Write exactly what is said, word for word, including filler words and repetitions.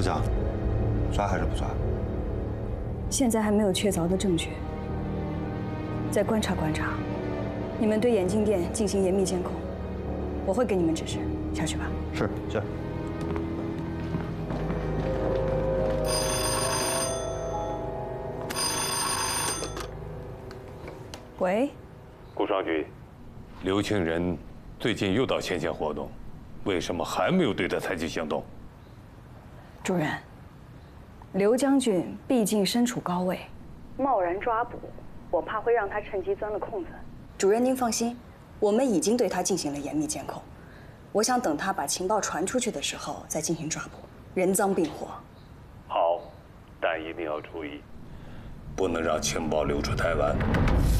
处长，抓还是不抓？ 现在还没有确凿的证据，再观察观察。你们对眼镜店进行严密监控，我会给你们指示。下去吧。 是是。 喂， 顾双局，刘庆仁最近又到前线活动，为什么还没有对他采取行动？ 主任，刘将军毕竟身处高位，贸然抓捕，我怕会让他趁机钻了空子。主任您放心，我们已经对他进行了严密监控。我想等他把情报传出去的时候再进行抓捕，人赃并获。 好，但一定要注意，不能让情报流出台湾。